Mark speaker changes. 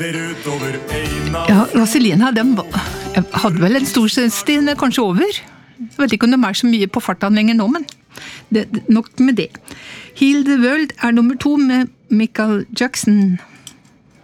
Speaker 1: Ja, Vazelina, den hadde vel en stor stund, kanskje over. Jeg vet ikke om de så mye på farten lenger nå, men nok med det. Heal the World nummer 2 med Michael Jackson.